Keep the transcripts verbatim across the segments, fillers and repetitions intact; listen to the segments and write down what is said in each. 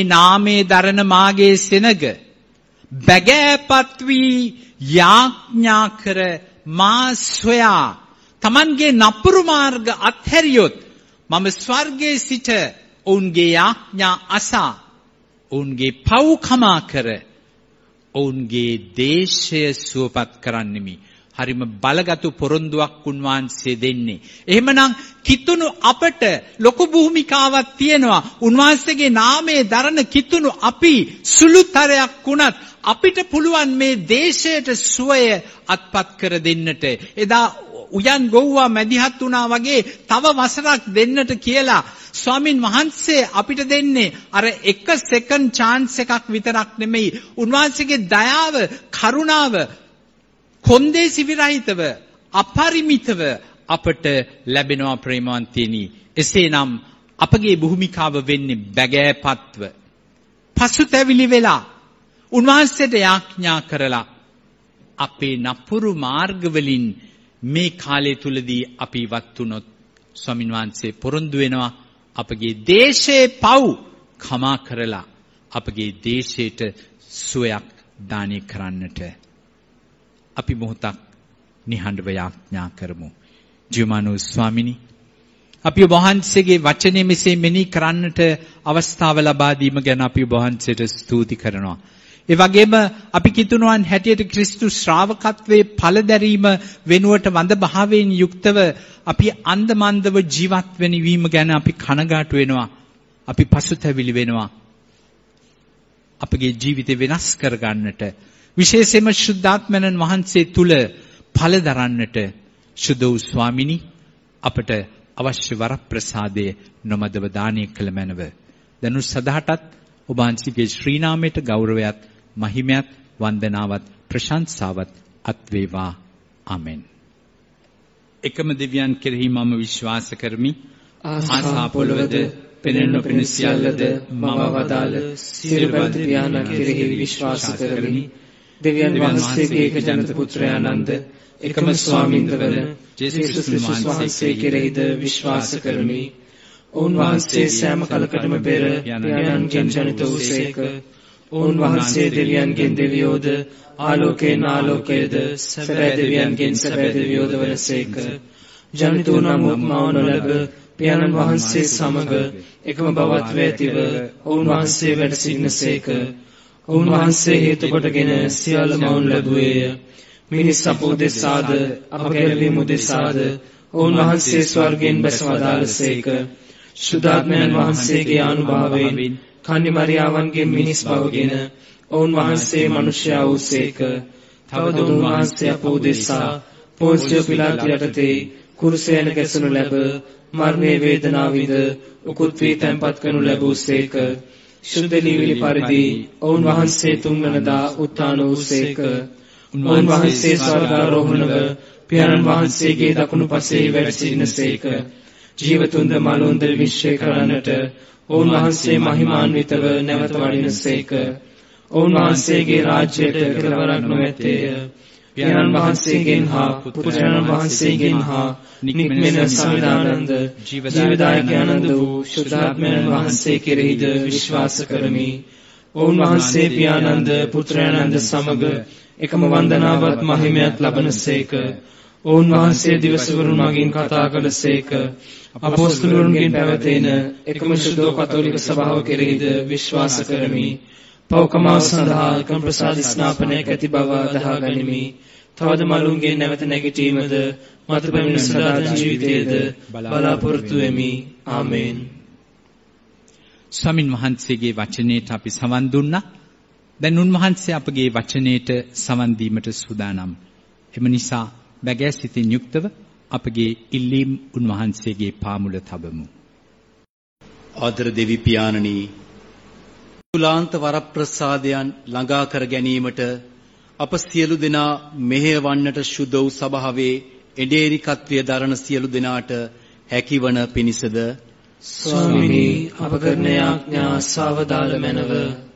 නාමේ දරන මාගේ සෙනග බැගෑපත් වී යාඥා කර මා සොයා තමන්ගේ නපුරු මාර්ග අත්හැරියොත් මම ස්වර්ගයේ සිට ඔවුන්ගේ යාඥා අසා ඔවුන්ගේ පව් කමා කර ඔවුන්ගේ දේශය සුවපත් කරන්නෙමි. හරිම බලගත් පොරොන්දුවක් උන්වහන්සේ දෙන්නේ. එහෙමනම් කිතුණු අපට ලොකු භූමිකාවක් තියෙනවා. උන්වහන්සේගේ නාමයේ දරන කිතුණු අපි සුළුතරයක් වුණත් අපිට පුළුවන් මේ දේශයට සුවය අත්පත් කර දෙන්නට. එදා උයන් ගොව්වා මැදිහත් වුණා වගේ තව වසරක් දෙන්නට කියලා ස්වාමින් වහන්සේ අපිට දෙන්නේ අර එක සෙකන්ඩ් chance එකක් විතරක් නෙමෙයි. උන්වහන්සේගේ දයාව, කරුණාව කොන්දේසි විරහිතව අපරිමිතව අපට ලැබෙනවා ප්‍රේමවන්තයනි. එසේනම් අපගේ භූමිකාව වෙන්නේ බැගෑපත්ව පසුතැවිලි වෙලා උන්වහන්සේට යාඥා කරලා අපේ නපුරු මාර්ග වලින් මේ කාලය තුලදී අපි ඉවත් වුණොත් ස්වාමීන් වහන්සේ පොරොන්දු වෙනවා අපගේ දේශේ පව් කමා කරලා අපගේ දේශයට සුවයක් දානය කරන්නට. අපි මොහොතක් නිහඬව යාඥා කරමු. ජීවමානෝ ස්වාමිනී, අපි ඔබ වහන්සේගේ වචනේ මෙසේ මෙනෙහි කරන්නට අවස්ථාව ලබා දීම ගැන අපි ඔබ වහන්සේට ස්තුති කරනවා. ඒ වගේම අපි කිතුණුවන් හැටියට ක්‍රිස්තු ශ්‍රාවකත්වයේ පළදැරීම වෙනුවට වඳ භාවයෙන් යුක්තව අපි අන්දමන්දව ජීවත් වෙන වීම ගැන අපි කනගාටු වෙනවා. අපි පසුතැවිලි වෙනවා. අපගේ ජීවිතය වෙනස් කරගන්නට, විශේෂයෙන්ම ශුද්ධාත්මයන් වහන්සේ තුල ඵල දරන්නට සුදු ස්වාමිනී අපට අවශ්‍ය වරප්‍රසාදය නොමදව දානය කළ මැනව. දනු සදාටත් ඔබ වහන්සේගේ ශ්‍රී නාමයට ගෞරවයත්, මහිමයත්, වන්දනාවත්, ප්‍රශංසාවත් අත් වේවා. ආමෙන්. එකම දෙවියන් කෙරෙහි මම විශ්වාස කරමි. ආසා පොළවද පෙනෙන නොපෙනෙන සියල්ලද මම වදාළ සියලුබන්ත පියාණන් කෙරෙහි විශ්වාස කරමි. දෙවියන් වහන්සේගේ එක ජනත පුත්‍රයානන්ද එකම ස්වාමින්දවන ජේසුස් ක්‍රිස්තුස් වහන්සේ කෙරෙහිද විශ්වාස කරමි. ඔවුන් වහන්සේ සෑම කලකටම පෙර පියාණන්ගෙන් ජනිත වූසේක. ඔවුන් වහන්සේ දෙවියන්ගෙන් දෙවියෝද ආලෝකයෙන් ආලෝකයේද සැබෑ දෙවියන්ගෙන් සැබෑ දෙවියෝද වනසේක. ජනිත වූ නමුත් මව නොලැබ පියාණන් වහන්සේ සමග එකම බවත්ව ඇතිව ඔවුන් වහන්සේ වැඩ සිටිනසේක. ඔවුන් වහන්සේ හේතු කොටගෙන සියල්ල මවුන් ලැබුවේය. මිනිස් අප උදෙසාද අප ගැලවීම උදෙසාද ඔවුන් වහන්සේ ස්වර්ගයෙන් බැස වදාළසේක. ශුද්ධාත්මයන් වහන්සේගේ අනුභවයෙන් කන්‍ය මරියාවන්ගේ මිනිස් බවගෙන ඔවුන් වහන්සේ මනුෂ්‍යයා වූසේක. තවද ඔවුන් වහන්සේ අප උදෙසා පොන්සිය පිලාතු යටතේ කුරුසයන ගැසුණු ලැබ මරණයේ වේදනාව විඳ උකුත් වී තැන්පත් කරනු ලැබූසේක. ශුද්ධ ලීවිලි පරිදි ඔවුන් වහන්සේ තුන්වනදා උත්ථාන වූසේක. ඔවුන් වහන්සේ ස්වර්ගාරෝහණව පියාණන් වහන්සේගේ දකුණු පසේ වැඩ සිටිනසේක. ජීවතුන්ද මලුන්ද විශ්වය කරන්නට ඔවුන් වහන්සේ මහිමාන්විතව නැවත වඩිනසේක. ඔවුන් වහන්සේගේ රාජ්‍යයට කෙලවරක් නොමැත්තේය. පියාණන් වහන්සේගෙන් හා පුත්‍රයන් වහන්සේගෙන් හා නික්මෙන සමිදානන්ද ජීවදායක ආනන්ද වූ ශුද්ධාත්මයන් වහන්සේ කෙරෙහිද විශ්වාස කරමි. ඔවුන් වහන්සේ පියාණන්ද පුත්‍රයන්ද සමග එකම වන්දනාවත් මහිමයත් ලබනසේක. ඔවුන් වහන්සේ දිවසවරුන් මගින් කතා කළසේක. අපොස්තලවරුන්ගෙන් පැවතෙන එකම ශුද්ධ කතෝලික සභාව කෙරෙහිද විශ්වාස කරමි. පෞකමාව සඳහා එකම ප්‍රසාද ස්නාපනයක් ඇති බව අදහා ගනිමි. තවද මලුන්ගේ නැවත නැගිටීමද මතු පැමිණ සදාතන ජීවිතයේද බලාපොරොත්තු වෙමි. ආමේන්. ස්වාමින් වහන්සේගේ වචනයට අපි සවන් දුන්නා. දැන් උන්වහන්සේ අපගේ වචනයට සවන් දීමට සූදානම්. එම නිසා බැගෑ සිතින් යුක්තව අපගේ ඉල්ලීම් උන්වහන්සේගේ පාමුල තබමු. ආදර දෙවි පියාණනි, කුලාන්ත වරප්‍රසාදයන් ළඟා කර ගැනීමට අප සියලු දෙනා මෙහෙයවන්නට ශුද්ධ වූ සභාවේ එඩේරිකත්වය දරන සියලු දෙනාට හැකිවන පිණිසද ස්වාමිනී අප කරන යාඥා සාවදාල මැනව.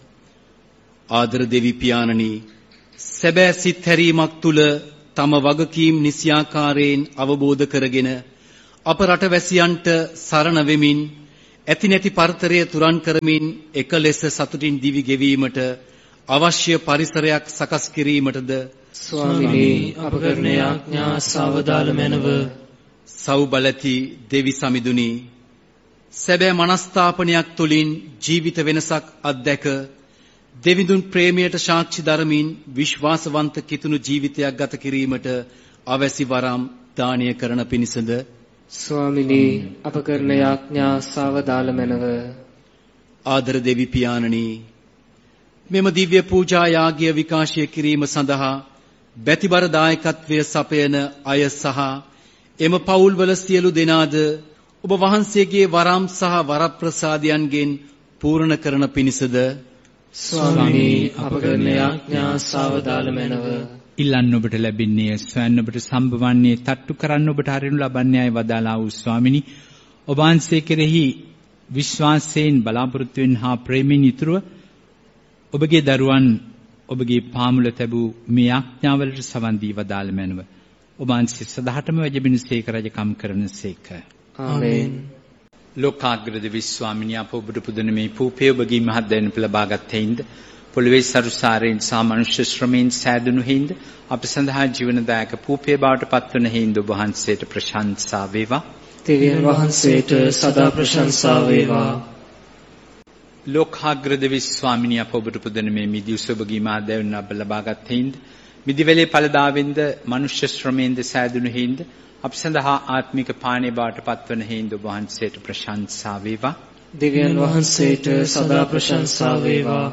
ආදර දෙවි පියාණනි, සැබෑ සිත් හැරීමක් තුල තම වගකීම් නිසියාකාරයෙන් අවබෝධ කරගෙන අප රටවැසියන්ට සරණ වෙමින් ඇති නැති පරතරය තුරන් කරමින් එක ලෙස සතුටින් දිවි ගෙවීමට අවශ්‍ය පරිසරයක් සකස් කිරීමටද ස්වාමිනී අප කරන යාඥා සාවදාල මැනව. සෞබලති දෙවි සමිඳුනි සැබෑ මනස්ථාපනයක් තුළින් ජීවිත වෙනසක් අත්දැක දෙවිඳුන් ප්‍රේමයට සාක්ෂි දරමින් විශ්වාසවන්ත කිතුණු ජීවිතයක් ගත කිරීමට අවැසි වරම් දානය කරන පිණිසද ස්වාමිනී අප කරන යාඥා සාවදාල මැනව. ආදර දෙවි පියාණනි මෙම දිව්‍ය පූජා යාගය විකාශය කිරීම සඳහා බැතිබර දායකත්වය සපයන අය සහ එම පවුල්වල සියලු දෙනාද ඔබ වහන්සේගේ වරම් සහ වරප්‍රසාදයන්ගෙන් පූර්ණ කරන පිණිසද ස්වාමිනී අප කරන යාඥා සාවදාල මැනව. ඉල්ලන්න ඔබට ලැබෙන්නේ ස්වයන් ඔබට සම්බවන්නේ තට්ටු කරන්න ඔබට හරිනු ලබන්නේ අය වදාලා වූ ස්වාමිනී ඔබ වහන්සේ කෙරෙහි විශ්වාසයෙන් බලාපොරොත්තු වෙන හා ප්‍රේමයෙන් යුතුව ඔබගේ දරුවන් ඔබගේ පාමුල තැබූ මේ ආඥාවලට සවන් දී වදාළ මැනව. ඔබ වහන්සේ සදාටම වැජබිනසේක රජකම් කරනසේක. ආමේන්. ලෝකාග්‍රද විශ්වාමිනිය අප ඔබට පුදන මේ පූපේ ඔබගේ මහත් දැනුම ලබාගත් හේින්ද පොළවේ සරුසාරයෙන් සහ මනුෂ්‍ය ශ්‍රමයෙන් සෑදුණු හේින්ද අප සඳහා ජීවනදායක පූපේ බවට පත්වන හේින්ද ඔබ වහන්සේට ප්‍රශංසා වේවා. දෙවියන් වහන්සේට සදා ප්‍රශංසා වේවා. ලෝකාග්‍රද විශ්වාමිනිය අප ඔබට පුදන මේ මිදිඋස ඔබගේ මහත් දැනුම ලබාගත් හේින්ද මිදිවැලේ ඵලදාවෙන්ද මනුෂ්‍ය ශ්‍රමයෙන්ද සෑදුණු හේින්ද අප සඳහා ආත්මික පාණේ බවට පත්වන හේින්ද ඔබ වහන්සේට ප්‍රශංසා වේවා. දෙවියන් වහන්සේට සදා ප්‍රශංසා වේවා.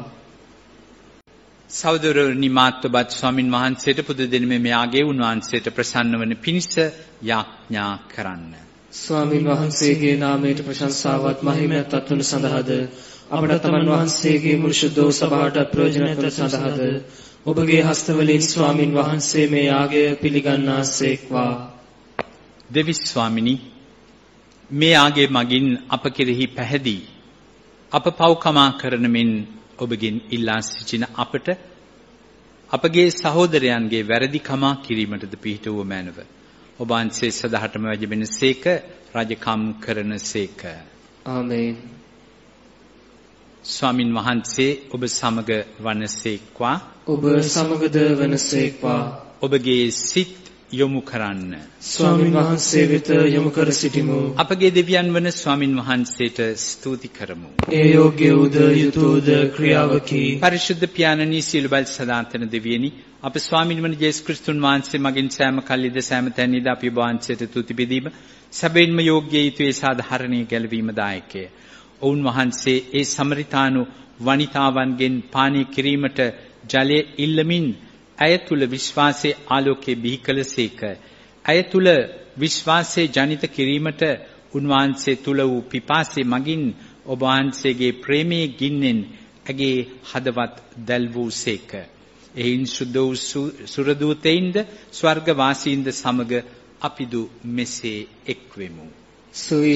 සහෝදරනි මාත්වබත් ස්වාමින් වහන්සේට පුද දෙන මේ ආගේ උන්වහන්සේට ප්‍රසන්න වන පිණිස යාඥා කරන්න. ස්වාමින් වහන්සේගේ නාමයට ප්‍රශංසාවත් මහිමයත් අත්වන සඳහාද අපට තමන් වහන්සේගේ මුළු ශුද්ධ සභාවට ප්‍රයෝජනවත් සඳහාද ඔබගේ හස්තවලින් ස්වාමින් වහන්සේ මේ යාගය පිළිගන්නාසේක්වා. දෙවි ස්වාමිනී මේ ආගේ මගින් අප කෙරෙහි පැහැදී අප පව්කමා කරන මෙන් ඔබගෙන් ඉල්ලා සිටින අපට අපගේ සහෝදරයන්ගේ වැරදි කමා කිරීමටද පිහිට වූ මැනව. ඔබ වහන්සේ සදාටම වැජබෙනසේක රජකම් කරනසේක. ආමේන්. ස්වාමින් වහන්සේ ඔබ සමග වනසේක්වා. ඔබ සමගද වනසේක්වා. ඔබගේ සිත් යොමු කරන්න. ස්වාමින් වහන්සේ වෙත යොමු කර සිටිමු. අපගේ දෙවියන් වන ස්වාමින් වහන්සේට ස්තුති කරමු. ඒ යෝග්‍ය උද යුතුයද ක්‍රියාවකි. පරිශුද්ධ පියාණනි සියලු බල සදාතන දෙවියනි අප ස්වාමින් වන ජේසුස් ක්‍රිස්තුන් වහන්සේ මගින් සෑම කල්ලිද සෑම තැනදීද අපි ඔබ වහන්සේට තුති බෙදීම සැබවින්ම යෝග්‍ය යුතුයේ සාධාරණීය ගැලවීම දායකය. ඔවුන් වහන්සේ ඒ සමරිතානු වනිතාවන්ගෙන් පානය කිරීමට ජලය ඉල්ලමින් ඇය තුල විශ්වාසයේ ආලෝකයේ බිහි කළසේක. ඇය තුල විශ්වාසයේ ජනිත කිරීමට උන්වහන්සේ තුල වූ පිපාසයේ මගින් ඔබ වහන්සේගේ ප්‍රේමයේ ගින්නෙන් ඇගේ හදවත් දැල් වූසේක. එයින් සුද්ධ වූ සුරදූතයින්ද ස්වර්ග වාසීන්ද සමග අපිදු මෙසේ එක්වෙමු.